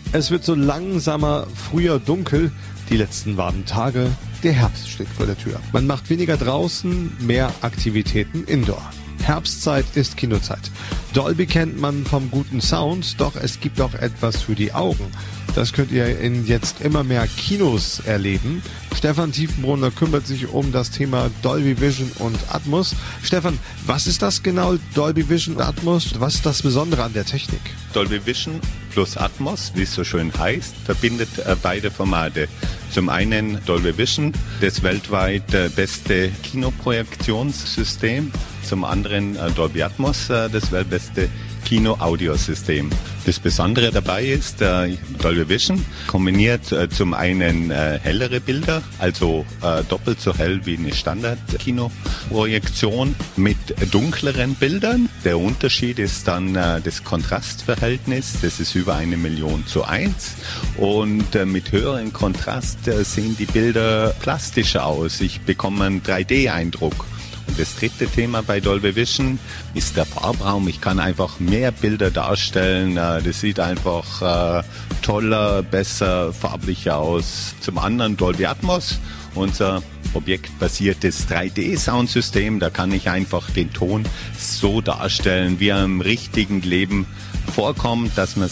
Es wird so langsamer, früher dunkel. Die letzten warmen Tage, der Herbst steht vor der Tür. Man macht weniger draußen, mehr Aktivitäten indoor. Herbstzeit ist Kinozeit. Dolby kennt man vom guten Sound, doch es gibt auch etwas für die Augen. Das könnt ihr in jetzt immer mehr Kinos erleben. Stefan Tiefenbrunner kümmert sich um das Thema Dolby Vision und Atmos. Stefan, was ist das genau, Dolby Vision und Atmos? Was ist das Besondere an der Technik? Dolby Vision plus Atmos, wie es so schön heißt, verbindet beide Formate. Zum einen Dolby Vision, das weltweit beste Kinoprojektionssystem. Zum anderen Dolby Atmos, das weltbeste Kino-Audiosystem. Das Besondere dabei ist, Dolby Vision kombiniert zum einen hellere Bilder, also doppelt so hell wie eine Standard-Kinoprojektion mit dunkleren Bildern. Der Unterschied ist dann das Kontrastverhältnis, das ist über 1:1. Und mit höherem Kontrast sehen die Bilder plastischer aus. Ich bekomme einen 3D-Eindruck. Und das dritte Thema bei Dolby Vision ist der Farbraum. Ich kann einfach mehr Bilder darstellen. Das sieht einfach toller, besser, farblicher aus. Zum anderen Dolby Atmos, unser objektbasiertes 3D-Soundsystem. Da kann ich einfach den Ton so darstellen, wie er im richtigen Leben vorkommt, dass man